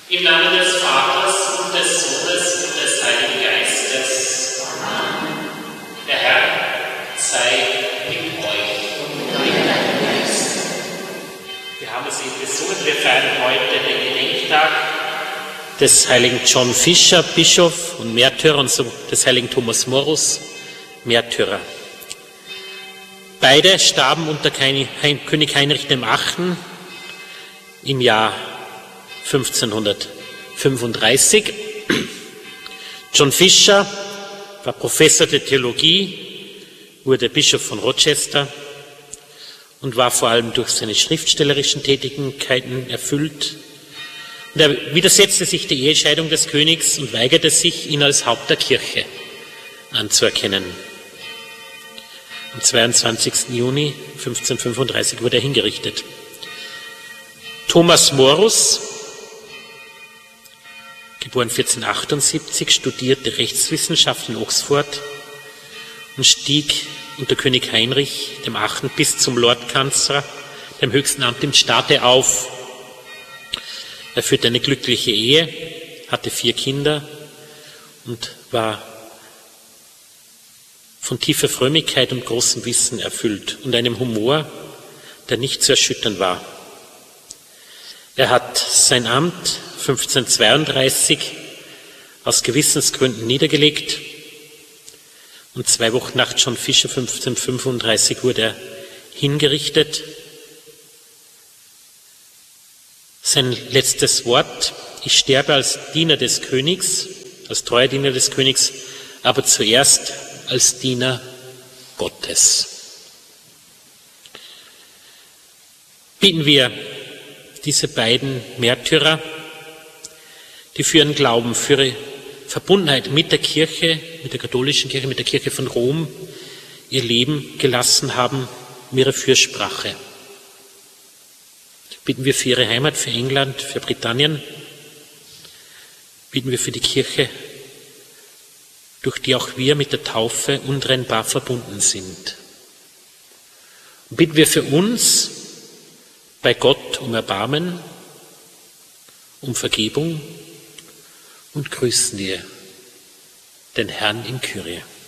Im Namen des Vaters und des Sohnes und des Heiligen Geistes. Amen. Der Herr sei mit euch und mit deinem Geist. Wir haben es eben gesungen, wir feiern heute den Gedenktag des heiligen John Fisher, Bischof und Märtyrer, und so des heiligen Thomas Morus, Märtyrer. Beide starben unter König Heinrich VIII. Im Jahr 1535. John Fisher war Professor der Theologie, wurde Bischof von Rochester und war vor allem durch seine schriftstellerischen Tätigkeiten erfüllt. Und er widersetzte sich der Ehescheidung des Königs und weigerte sich, ihn als Haupt der Kirche anzuerkennen. Am 22. Juni 1535 wurde er hingerichtet. Thomas Morus, geboren 1478, studierte Rechtswissenschaft in Oxford und stieg unter König Heinrich VIII. Bis zum Lordkanzler, dem höchsten Amt im Staate, auf. Er führte eine glückliche Ehe, hatte 4 Kinder und war von tiefer Frömmigkeit und großem Wissen erfüllt und einem Humor, der nicht zu erschüttern war. Er hat sein Amt 1532 aus Gewissensgründen niedergelegt und 2 Wochen nach John Fisher 1535 wurde er hingerichtet. Sein letztes Wort: Ich sterbe als Diener des Königs, als treuer Diener des Königs, aber zuerst als Diener Gottes. Bitten wir diese beiden Märtyrer, die für ihren Glauben, für ihre Verbundenheit mit der Kirche, mit der katholischen Kirche, mit der Kirche von Rom ihr Leben gelassen haben, um ihre Fürsprache. Bitten wir für ihre Heimat, für England, für Britannien. Bitten wir für die Kirche, durch die auch wir mit der Taufe untrennbar verbunden sind. Und bitten wir für uns bei Gott um Erbarmen, um Vergebung und grüßen wir den Herrn in Kyrie.